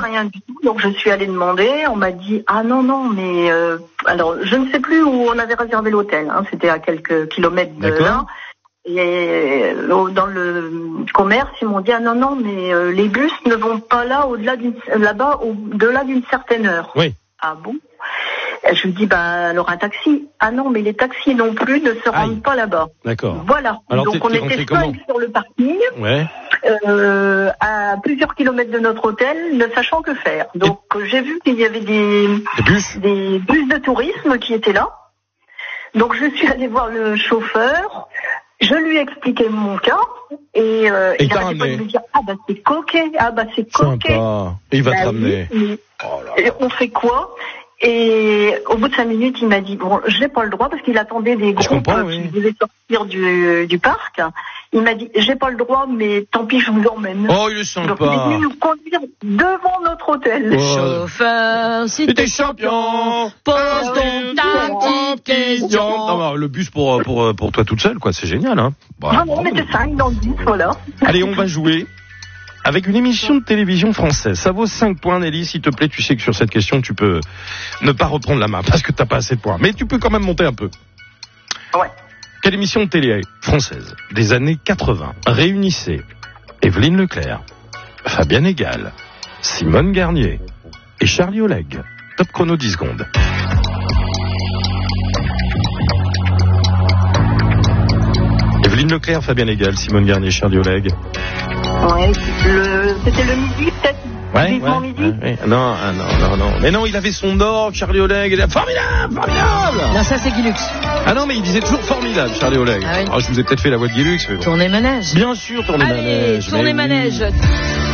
rien du tout. Donc je suis allée demander. On m'a dit ah non mais alors je ne sais plus où on avait réservé l'hôtel. Hein, c'était à quelques kilomètres de là. Et dans le commerce, ils m'ont dit ah non mais les bus ne vont pas au-delà d'une certaine heure. Oui. Ah bon? Je lui dis alors un taxi. Ah non mais les taxis non plus ne se rendent pas là-bas. D'accord. Voilà. Alors, donc on était 5 sur le parking. Ouais. À plusieurs kilomètres de notre hôtel, ne sachant que faire. Donc j'ai vu qu'il y avait des bus de tourisme qui étaient là. Donc je suis allée voir le chauffeur. Je lui ai expliqué mon cas et il arrêtait pas de me dire c'est coquet, c'est coquet. Sympa. Et il va te ramener. Oui. Oh là là. Et on fait quoi? Et au bout de 5 minutes, il m'a dit bon, j'ai pas le droit parce qu'il attendait des groupes qui devaient sortir du parc. Il m'a dit j'ai pas le droit, mais tant pis, je vous emmène. Oh, il est sympa. Donc il est venu nous conduire devant notre hôtel. Le chauffeur, si t'es champion, pose donc ta petite question. Non, le bus pour toi toute seule, quoi, c'est génial, hein. Bah, on était 5 dans le bus, voilà. Allez, on va jouer avec une émission de télévision française. Ça vaut 5 points, Nelly, s'il te plaît. Tu sais que sur cette question, tu peux ne pas reprendre la main parce que t'as pas assez de points. Mais tu peux quand même monter un peu. Ouais. Quelle émission de télé française des années 80 réunissait Evelyne Leclerc, Fabienne Egal, Simone Garnier et Charlie Oleg? Top chrono 10 secondes. Evelyne Leclerc, Fabienne Egal, Simone Garnier, Charlie Oleg. Ouais, c'était le midi peut-être. Midi. Ouais. Non. Mais non, il avait son or, Charlie Oleg. Formidable. Non, ça c'est Guilux. Ah non, mais il disait toujours formidable, Charlie Oleg. Ah oui. Je vous ai peut-être fait la voix de Guilux. Mais bon. Tournée manège. Bien sûr, tournée manège. Allez, tournée manège.